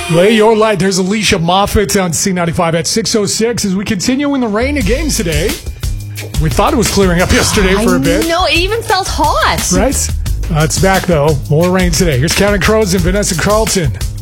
Lay your light. There's Alicia Moffat on C95 at 6:06 as we continue in the rain again today. We thought it was clearing up yesterday for a bit. No, it even felt hot. Right? It's back, though. More rain today. Here's Counting Crows and Vanessa Carlton.